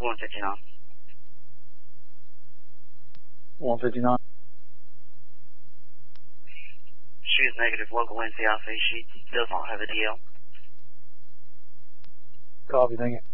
159. 159. She is negative. Local NCIC. She does not have a DL. Copy, thank you.